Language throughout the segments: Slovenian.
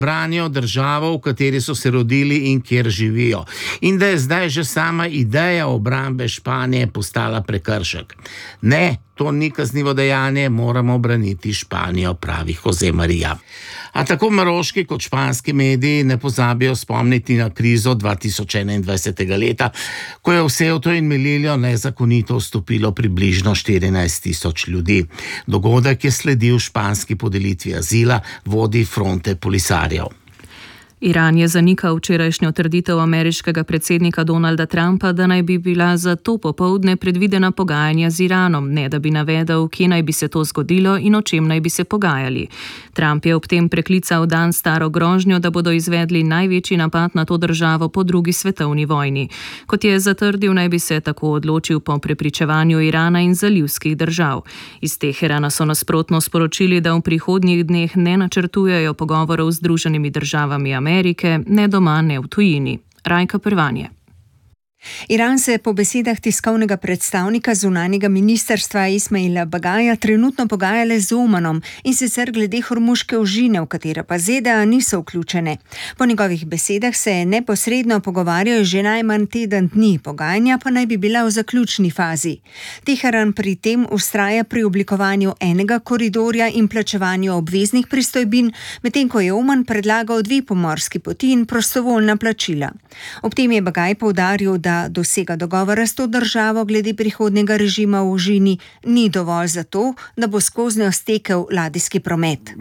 branijo državo, v kateri so se rodili in kjer živijo. In da je zdaj že sama ideja obrambe Španije postala prekršek. Ne, to ni kaznivo dejanje, moramo braniti Španijo, pravi Jose Maria. A tako maroški kot španski mediji ne pozabijo spomniti na krizo 2021. leta, ko je v Ceuto in Melillo nezakonito vstopilo približno 14.000 ljudi. Dogodek je sledil španski podelitvi azila vodji fronte Polisario. Iran je zanikal včerajšnjo trditev ameriškega predsednika Donalda Trumpa, da naj bi bila za to popoldne predvidena pogajanja z Iranom, ne da bi navedel, kje naj bi se to zgodilo in o čem naj bi se pogajali. Trump je ob tem preklical dan staro grožnjo, da bodo izvedli največji napad na to državo po drugi svetovni vojni. Kot je zatrdil, naj bi se tako odločil po prepričevanju Irana in zalivskih držav. Iz Teherana so nasprotno sporočili, da v prihodnjih dneh ne načrtujejo pogovorov z Združenimi državami Amerike, ne doma, ne v tujini. Rajka Prvanje. Iran se po besedah tiskovnega predstavnika zunanjega ministrstva Ismaila Bagaja trenutno pogajale z Omanom, in sicer glede Hormuške ožine, v katere pa ZDA niso vključene. Po njegovih besedah se neposredno pogovarjajo že najmanj teden dni, pogajanja pa naj bi bila v zaključni fazi. Teheran pri tem vztraja pri oblikovanju enega koridorja in plačevanju obveznih pristojbin, medtem ko je Oman predlagal 2 pomorski poti in prostovoljna plačila. Ob tem je Bagaj poudaril, da dosega dogovora s to državo glede prihodnjega režima v ožini ni dovolj za to, da bo skoznjo stekel ladijski promet.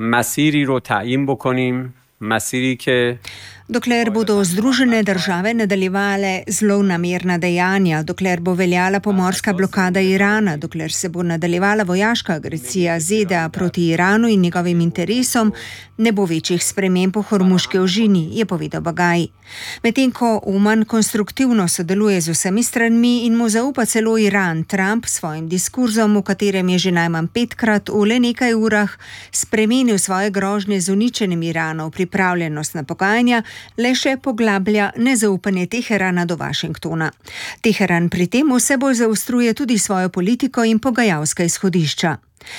Dokler bodo Združene države nadaljevale zlonamerna dejanja, dokler bo veljala pomorska blokada Irana, dokler se bo nadaljevala vojaška agresija ZDA proti Iranu in njegovim interesom, ne bo večjih sprememb po Hormuški ožini, je povedal Bagaj. Medtem ko Oman konstruktivno sodeluje z vsemi stranmi in mu zaupa celo Iran, Trump s svojim diskurzom, v katerem je že najmanj 5-krat v le nekaj urah spremenil svoje grožnje z uničenjem Iranov pripravljenost na pogajanja, le še poglablja nezaupanje Teherana do Washingtona. Teheran pri tem vse bolj zaostruje tudi svojo politiko in pogajalska izhodišča.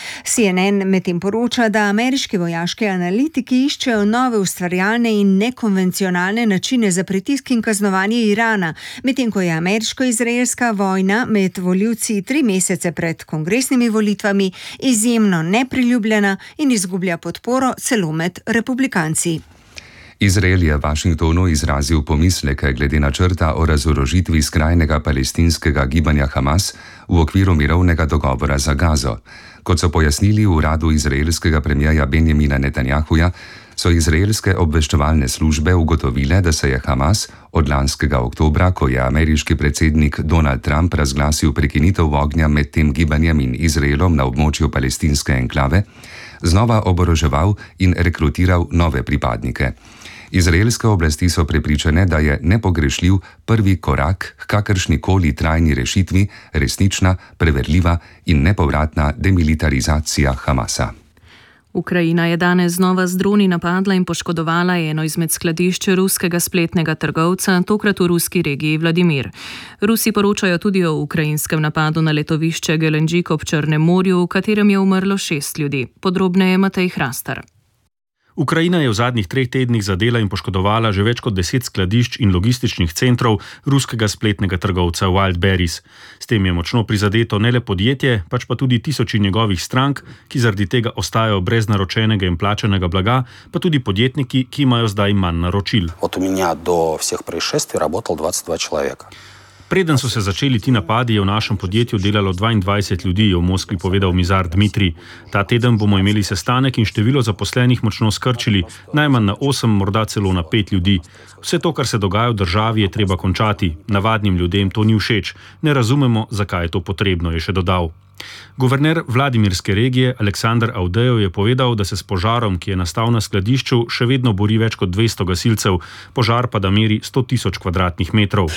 CNN medtem poroča, da ameriški vojaški analitiki iščejo nove ustvarjalne in nekonvencionalne načine za pritisk in kaznovanje Irana, medtem ko je ameriško-izraelska vojna med volivci 3 mesece pred kongresnimi volitvami izjemno nepriljubljena in izgublja podporo celo med republikanci. Izrael je Washingtonu izrazil pomisleke glede načrta o razorožitvi skrajnega palestinskega gibanja Hamas v okviru mirovnega dogovora za Gazo. Kot so pojasnili v uradu izraelskega premierja Benjamina Netanjahuja, so izraelske obveščevalne službe ugotovile, da se je Hamas od lanskega oktobra, ko je ameriški predsednik Donald Trump razglasil prekinitev ognja med tem gibanjem in Izraelom na območju palestinske enklave, znova oboroževal in rekrutiral nove pripadnike. Izraelske oblasti so prepričane, da je nepogrešljiv prvi korak k kakršnikoli trajni rešitvi resnična, preverljiva in nepovratna demilitarizacija Hamasa. Ukrajina je danes znova z droni napadla in poškodovala eno izmed skladišč ruskega spletnega trgovca, tokrat v ruski regiji Vladimir. Rusi poročajo tudi o ukrajinskem napadu na letovišče Gelenđik ob Črnem morju, v katerem je umrlo 6 ljudi. Podrobneje Matej Hrastar. Ukrajina je v zadnjih 3 tednih zadela in poškodovala že več kot 10 skladišč in logističnih centrov ruskega spletnega trgovca Wildberries. S tem je močno prizadeto ne le podjetje, pač pa tudi tisoči njegovih strank, ki zaradi tega ostajajo brez naročenega in plačanega blaga, pa tudi podjetniki, ki imajo zdaj manj naročil. Od меня do vseh происшествий работал 22 человека. Preden so se začeli ti napadi, je v našem podjetju delalo 22 ljudi, je v Moskvi povedal Mizar Dmitrij. Ta teden bomo imeli sestanek in število zaposlenih močno skrčili, najmanj na 8, morda celo na 5 ljudi. Vse to, kar se dogaja v državi, je treba končati. Navadnim ljudem to ni všeč. Ne razumemo, zakaj je to potrebno, je še dodal. Guverner Vladimirske regije Aleksandar Avdejev je povedal, da se s požarom, ki je nastal na skladišču, še vedno bori več kot 200 gasilcev, požar pa da meri 100.000 kvadratnih metrov.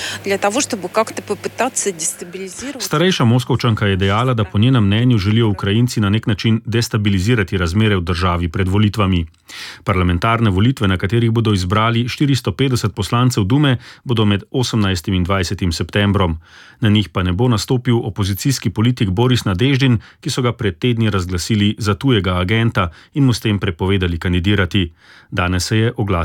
Starejša Moskovčanka je dejala, da po njenem mnenju želijo Ukrajinci na nek način destabilizirati razmere v državi pred volitvami. Parlamentarne volitve, na katerih bodo izbrali 450 poslancev Dume, bodo med 18. in 20. septembrom. Na njih pa ne bo nastopil opozicijski politik Boris Nadeždin, ki so ga pred tedni razglasili za tujega agenta in mu s tem prepovedali kandidirati. Danes se je oglasil